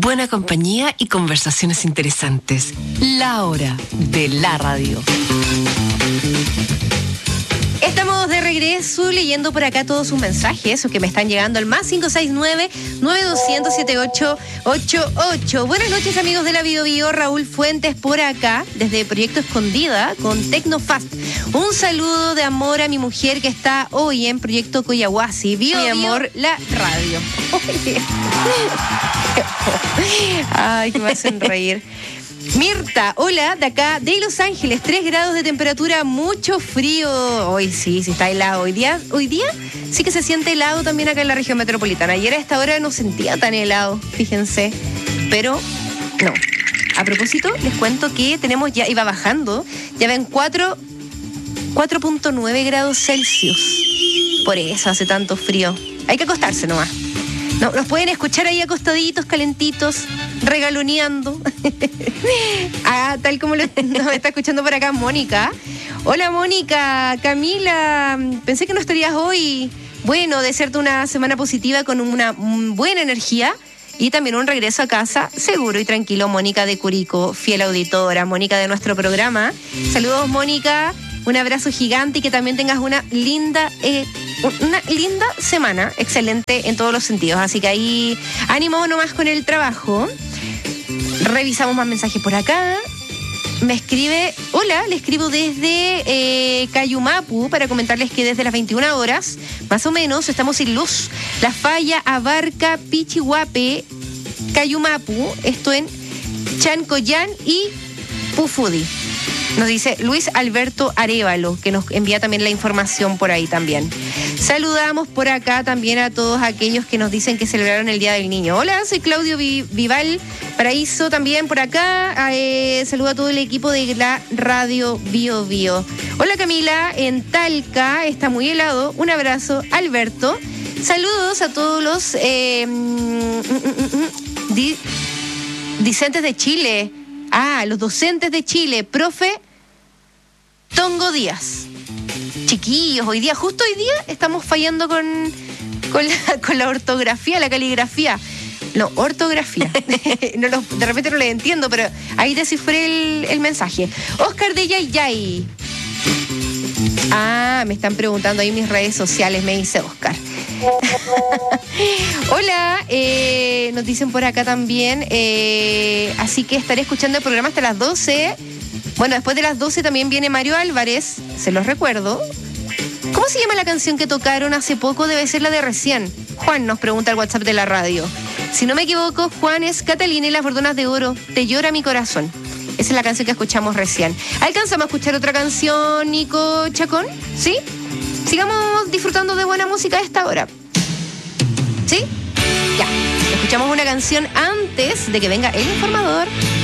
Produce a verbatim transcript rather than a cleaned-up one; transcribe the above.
buena compañía y conversaciones interesantes. La hora de la radio. Estamos de regreso leyendo por acá todos sus mensajes, o que me están llegando al más cinco seis nueve, nueve dos cero cero, siete ocho ocho ocho. Buenas noches, amigos de la Bio Bio. Raúl Fuentes por acá, desde Proyecto Escondida, con Tecnofast. Un saludo de amor a mi mujer que está hoy en Proyecto Coyahuasi. Bio, mi amor, la radio. Ay, que me hacen reír. Mirta, hola, de acá, de Los Ángeles, tres grados de temperatura, mucho frío. Hoy sí, sí está helado. Hoy día, hoy día sí que se siente helado también acá en la región metropolitana. Ayer a esta hora no sentía tan helado, fíjense. Pero no. A propósito, les cuento que tenemos ya, iba bajando, ya ven cuatro punto nueve grados Celsius. Por eso hace tanto frío. Hay que acostarse nomás. No, nos pueden escuchar ahí acostaditos, calentitos, regaloneando. Ah, tal como lo, nos está escuchando por acá Mónica. Hola Mónica, Camila, pensé que no estarías hoy. Bueno, desearte una semana positiva con una buena energía y también un regreso a casa seguro y tranquilo. Mónica de Curicó, fiel auditora, Mónica de nuestro programa. Saludos Mónica, un abrazo gigante y que también tengas una linda... Eh, Una linda semana, excelente en todos los sentidos. Así que ahí ánimo nomás con el trabajo. Revisamos más mensajes por acá. Me escribe, hola, le escribo desde eh, Cayumapu para comentarles que desde las veintiuna horas, más o menos, estamos sin luz. La falla abarca Pichihuape, Cayumapu, esto en Chancoyán y Pufudi. Nos dice Luis Alberto Arévalo, que nos envía también la información por ahí también. Saludamos por acá también a todos aquellos que nos dicen que celebraron el Día del Niño. Hola, soy Claudio Vival Paraíso también por acá. Eh, saludo a todo el equipo de la Radio Bio Bio. Hola Camila, en Talca está muy helado. Un abrazo, Alberto. Saludos a todos los eh, mm, mm, mm, di, discentes de Chile. Ah, los docentes de Chile, profe Tongo Díaz. Chiquillos, hoy día, justo hoy día, estamos fallando con, con, la, con la ortografía, la caligrafía. No, ortografía. no lo, de repente no le entiendo, pero ahí descifré el, el mensaje. Oscar de Yay Yay. Ah, me están preguntando ahí mis redes sociales, me dice Oscar. Hola, eh, nos dicen por acá también, eh, así que estaré escuchando el programa hasta las doce. Bueno, después de las doce también viene Mario Álvarez, se los recuerdo. ¿Cómo se llama la canción que tocaron hace poco? Debe ser la de recién. Juan nos pregunta al WhatsApp de la radio. Si no me equivoco, Juan, es Catalina y las Bordonas de Oro, Te llora mi corazón. Esa es la canción que escuchamos recién. ¿Alcanzamos a escuchar otra canción, Nico Chacón? ¿Sí? Sigamos disfrutando de buena música a esta hora. ¿Sí? Ya. Escuchamos una canción antes de que venga el informador.